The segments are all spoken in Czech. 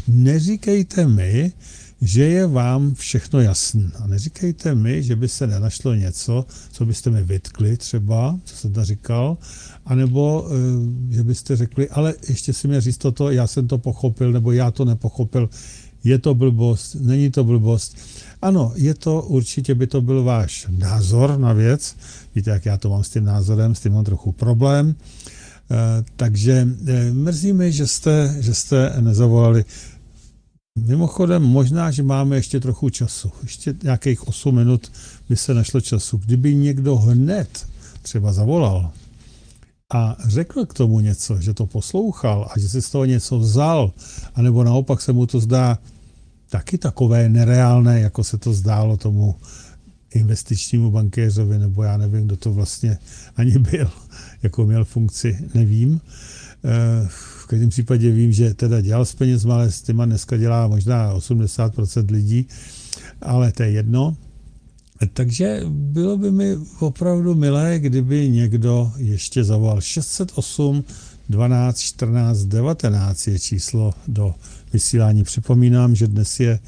neříkejte mi, že je vám všechno jasné. A neříkejte mi, že by se nenašlo něco, co byste mi vytkli třeba, co jsem to říkal, anebo že byste řekli, ale ještě si mě říct toto, já jsem to pochopil, nebo já to nepochopil, je to blbost, není to blbost. Ano, je to, určitě by to byl váš názor na věc. Víte, jak já to mám s tím názorem, s tím mám trochu problém. Takže mrzí mi, že jste nezavolali. Mimochodem, možná, že máme ještě trochu času. Ještě nějakých 8 minut by se našlo času. Kdyby někdo hned třeba zavolal a řekl k tomu něco, že to poslouchal a že si z toho něco vzal, anebo naopak se mu to zdá taky takové nereálné, jako se to zdálo tomu investičnímu bankéřovi, nebo já nevím, kdo to vlastně ani byl, jako měl funkci, nevím. V každém případě vím, že teda dělal s penězma, ale s těma dneska dělá možná 80% lidí, ale to je jedno. Takže bylo by mi opravdu milé, kdyby někdo ještě zavolal. 608 12 14 19 je číslo do vysílání. Připomínám, že dnes je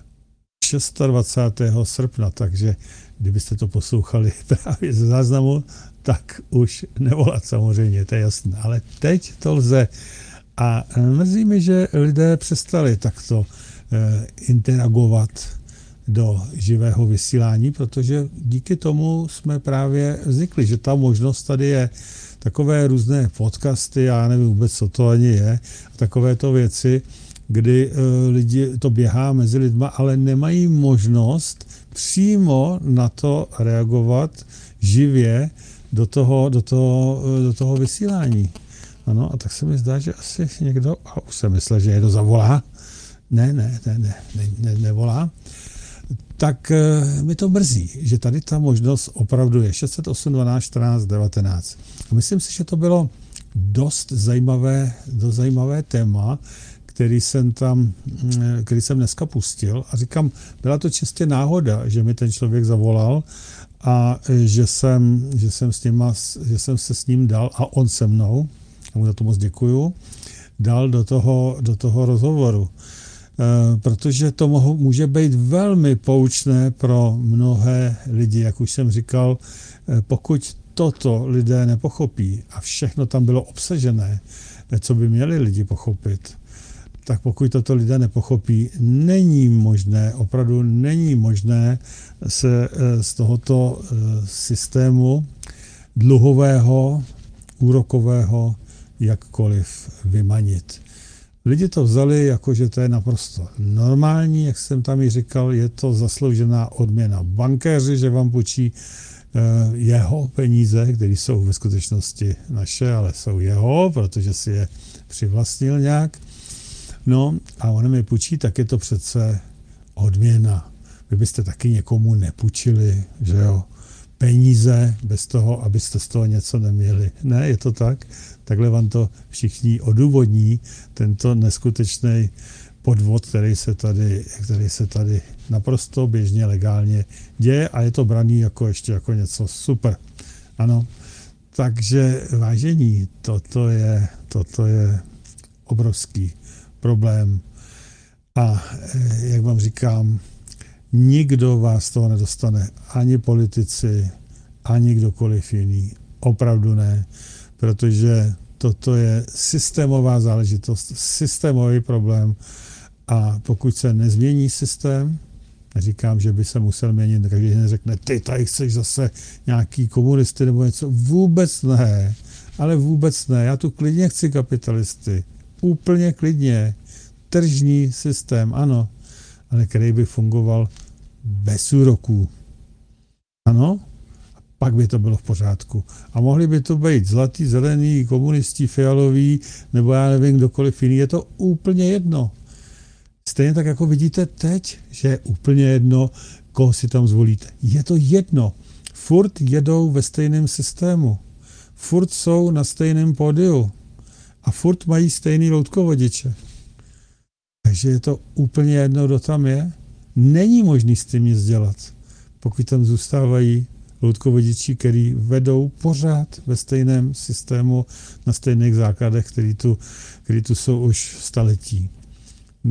26. srpna, takže kdybyste to poslouchali právě ze záznamu, tak už nevolat samozřejmě, to je jasné. Ale teď to lze. A mrzí mi, že lidé přestali takto interagovat do živého vysílání, protože díky tomu jsme právě vznikli, že ta možnost tady je. Takové různé podcasty, já nevím vůbec, co to ani je, takovéto věci, kdy lidi to běhá mezi lidma, ale nemají možnost přímo na to reagovat živě do toho vysílání. Ano, a tak se mi zdá, že asi někdo, a už jsem myslel, že někdo zavolá. Nevolá. Tak mi to mrzí, že tady ta možnost opravdu je 608 12 14 19. A myslím si, že to bylo dost zajímavé téma, který jsem dneska pustil. A říkám, byla to čistě náhoda, že mi ten člověk zavolal a že jsem se s ním dal, a on se mnou, a mu za to moc děkuju, dal do toho rozhovoru. Protože to může být velmi poučné pro mnohé lidi, jak už jsem říkal, pokud toto lidé nepochopí a všechno tam bylo obsažené, co by měli lidi pochopit, tak pokud toto lidé nepochopí, opravdu není možné se z tohoto systému dluhového, úrokového jakkoliv vymanit. Lidi to vzali jako, že to je naprosto normální, jak jsem tam i říkal, je to zasloužená odměna bankéři, že vám půjčí jeho peníze, které jsou ve skutečnosti naše, ale jsou jeho, protože si je přivlastnil nějak. No a on mi půjčí, tak je to přece odměna. Vy byste taky někomu nepůjčili, že jo, peníze bez toho, abyste z toho něco neměli. Ne, je to tak? Takhle vám to všichni odůvodní, tento neskutečný podvod, který se tady naprosto běžně legálně děje a je to braný ještě jako něco super. Ano, takže vážení, toto je obrovský problém a jak vám říkám, nikdo vás z toho nedostane, ani politici, ani kdokoliv jiný. Opravdu ne, protože toto je systémová záležitost, systémový problém a pokud se nezmění systém, neříkám, že by se musel měnit, každý den řekne, ty tady chceš zase nějaký komunisty nebo něco, vůbec ne, ale vůbec ne, já tu klidně chci kapitalisty, úplně klidně, tržní systém, ano, ale který by fungoval bez úroků. Ano, pak by to bylo v pořádku. A mohli by to být zlatý, zelený, komunisti, fialoví, nebo já nevím, kdokoliv jiný. Je to úplně jedno. Stejně tak, jako vidíte teď, že je úplně jedno, koho si tam zvolíte. Je to jedno. Furt jedou ve stejném systému. Furt jsou na stejném pódiu. A furt mají stejný loutkovodiče. Takže je to úplně jedno, kdo tam je. Není možný s tím nic dělat, pokud tam zůstávají loutkovodiči, který vedou pořád ve stejném systému, na stejných základech, který tu jsou už staletí.